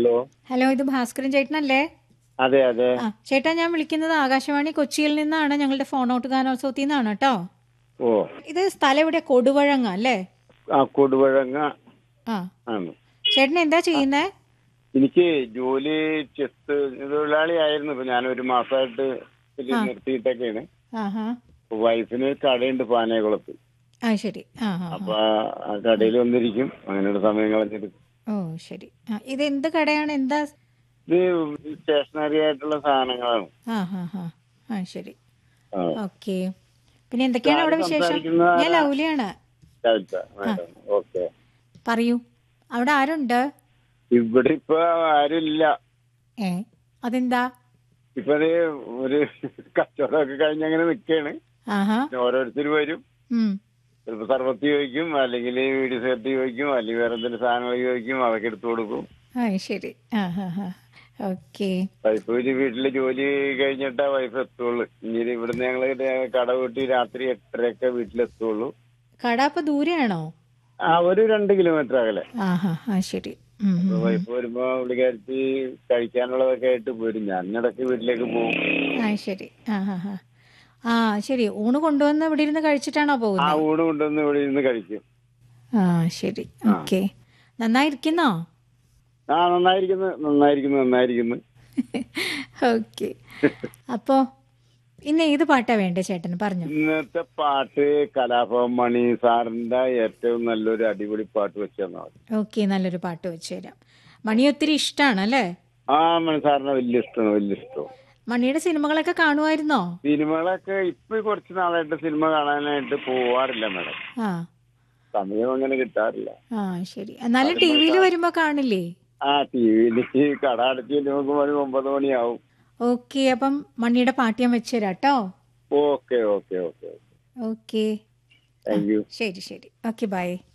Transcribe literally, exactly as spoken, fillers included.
Hello hello, ഇത് ഭാസ്കരൻ ചേട്ടനല്ലേ? അതെ അതെ ആ ചേട്ടാ, ഞാൻ വിളിക്കുന്നത് ആകാശവാണി കൊച്ചിയിൽ നിന്നാണ്. ഞങ്ങളുടെ ഫോൺ ഔട്ട് ഗാനോത്സവത്തിൽ നിന്നാണ് കേട്ടോ. ഓ ഇത് സ്ഥലം ഇവിടെ കൊടുവഴങ്ങ അല്ലേ? ആ കൊടുവഴങ്ങ ആ ആണ്. ചേട്ടൻ എന്താ ചെയ്യുന്നേ? എനിക്ക് ജോലി ചെത്ത് തൊഴിലാളിയായിരുന്നു. ഇപ്പൊ ഞാൻ ഒരു മാസമായിട്ട് ഇതില് ആ നിർത്തിയിട്ടൊക്കെയാണ്. ആ ഹാ വൈഫിന് കടയുണ്ട് പാനയകുളത്ത്. ആ ശരി. ആ ഹാ ഹാ അപ്പൊ ആ കടയിൽ വന്നിരിക്കും, അങ്ങനെയുള്ള സമയം കളഞ്ഞെടുക്കും. ഓ ശരി. ആ ഇത് എന്ത് കടയാണ്? എന്താ? ഇത് സ്റ്റേഷനറി ആയിട്ടുള്ള സാധനങ്ങളാണ്. ആ ഹാ ഹാ ആ ശരി. ആ. ഓക്കെ. പിന്നെ എന്തൊക്കെയാണ് അവിടെ ആര് വിശേഷം? സംസാരിക്കുന്ന ഞാൻ ആരാ? ലൗലിയാണ്. ലളിത ആ മാഡം. ഓക്കെ. പറയൂ, അവിടെ ആരുണ്ട്? ഇവിടെ ഇപ്പൊ ആരുമില്ല. ഏ അതെന്താ? ഇപ്പൊ ദേ ഒരു കച്ചവടമൊക്കെ കഴിഞ്ഞ് അങ്ങനെ നിൽക്കാണ്. ആഹാ. ഓരോരുത്തർ വരും, ഉം ചിലപ്പോൾ സർവത്ത് ചോദിക്കും, അല്ലെങ്കിൽ വീഡിയോ സെറ്റ് ചോദിക്കും, അല്ലെങ്കിൽ വേറെ എന്തെങ്കിലും സാധനങ്ങൾ ചോദിക്കും, അതൊക്കെ എടുത്തു കൊടുക്കും. ആ ശരി. ആ ഹാ ഹാ ഓക്കെ. വൈഫ് ഒരു വീട്ടില് ജോലി കഴിഞ്ഞിട്ടാ വൈഫ് എത്തുള്ളൂ. ഇനി ഇവിടുന്ന് ഞങ്ങള് കട കൂട്ടി രാത്രി എട്ടരയൊക്കെ വീട്ടിലെത്തുള്ളൂ. കട അപ്പൊ ദൂരെയാണോ? ആ ഒരു രണ്ട് കിലോമീറ്റർ അകലെ. ആ ഹാ ആ ശരി. ഉം, അപ്പൊ ഉം, ഉം. വൈഫ് വരുമ്പോ പുള്ളിക്കാരത്തി കഴിക്കാനുള്ളതൊക്കെ ആയിട്ട് വരും. ഞാൻ ഇടയ്ക്ക് വീട്ടിലേക്ക് പോകും. ആ ശരി. ആ ഹാ ഹാ ആ ശരി. ഊണ് കൊണ്ടുവന്ന് ഇവിടെ ഇരുന്ന് കഴിച്ചിട്ടാണോ ആ പോകുന്നത്? ഊണ് കൊണ്ടുവന്ന് ഇവിടെ ഇരുന്ന് കഴിക്കും. ആ ശരി. ആ ഓക്കെ. നന്നായിരിക്കുന്നോ? ആ നന്നായിരിക്കുന്നു നന്നായിരിക്കുന്നു നന്നായിരിക്കുന്നു. ഓക്കെ. അപ്പോ ഇന്ന് ഏത് പാട്ടാ വേണ്ടേ ചേട്ടന്? പറഞ്ഞു. ഇന്നത്തെ പാട്ട് കലാഭവൻ മണി സാറിന്റെ ഏറ്റവും നല്ലൊരു അടിപൊളി പാട്ട് വെച്ച് തന്നാൽ മതി. ഓക്കെ, നല്ലൊരു പാട്ട് വെച്ച് തരാം. മണി ഒത്തിരി ഇഷ്ടമാണ് അല്ലേ? ആ മണി സാറിന് വലിയ ഇഷ്ടമാണ്, വലിയ ഇഷ്ടമാണ്. മണിയുടെ സിനിമകളൊക്കെ കാണുമായിരുന്നോ? സിനിമകളൊക്കെ ഇപ്പൊ കുറച്ച് നാളായിട്ട് സിനിമ കാണാനായിട്ട് പോവാറില്ല മാഡം. ആ സമയം അങ്ങനെ കിട്ടാറില്ല. ആ ശരി. എന്നാലും ടി വിയിൽ വരുമ്പോ കാണില്ലേ? ആ ടി വിയിലേക്ക് കട അടച്ച് നോക്കുമ്പോൾ ഒരു ഒമ്പത് മണിയാവും. ഓക്കെ. അപ്പം മണിയുടെ പാട്ട് ഞാൻ വെച്ച് തരാം കേട്ടോ. Okay okay okay okay. ആ താങ്ക് യു. ശരി ശരി. Okay, by.